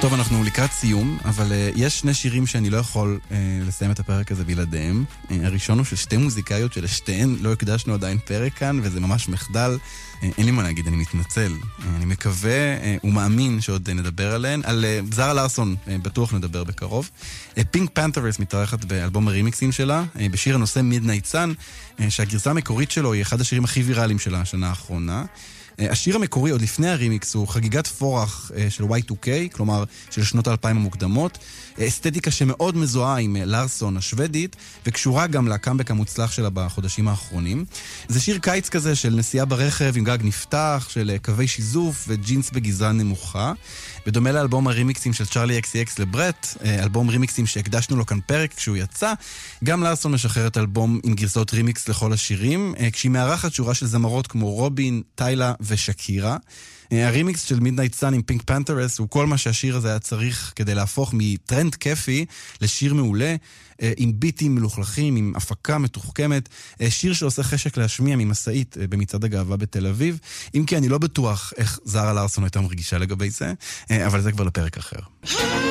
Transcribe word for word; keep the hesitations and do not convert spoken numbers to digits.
טוב, אנחנו לקראת סיום, אבל uh, יש שני שירים שאני לא יכול uh, לסיים את הפרק הזה בלעדיהם. Uh, הראשון הוא של שתי מוזיקאיות שלשתיהן לא הקדשנו עדיין פרק כאן, וזה ממש מחדל. Uh, אין לי מה להגיד, אני מתנצל. Uh, אני מקווה uh, ומאמין שעוד uh, נדבר עליהן. על uh, זרה לארסון uh, בטוח נדבר בקרוב. פינק פנת'רס מתארחת באלבום הרימיקסים שלה, uh, בשיר הנושא Midnight Sun, uh, שהגרסה המקורית שלו היא אחד השירים הכי ויראליים שלה השנה האחרונה. השיר המקורי, עוד לפני הרימיקס, הוא חגיגת פורח של וואי טו קיי, כלומר של שנות האלפיים המוקדמות. אסתטיקה שמאוד מזוהה עם לארסון השוודית, וקשורה גם לקאמבק המוצלח שלה בחודשים האחרונים. זה שיר קיץ כזה של נסיעה ברכב עם גג נפתח, של קווי שיזוף וג'ינס בגזרה נמוכה. בדומה לאלבום הרימיקסים של צ'ארלי אקס אי אקס לברט, אלבום רימיקסים שהקדשנו לו כאן פרק כשהוא יצא, גם לארסון משחררת אלבום עם גרסאות רימיקס לכל השירים, כשהיא מארחת שורה של זמרות כמו רובין, טיילה ושקירה. הרימיקס של Midnight Sun עם פינק פנת'רס הוא כל מה שהשיר הזה היה צריך כדי להפוך מטרנד כיפי לשיר מעולה, עם ביטים מלוכלכים, עם הפקה מתוחכמת, שיר שעושה חשק להשמיע ממסעית במצעד הגאווה בתל אביב, אם כי אני לא בטוח איך זרה לארסון הייתה מרגישה לגבי זה, אבל זה כבר לפרק אחר.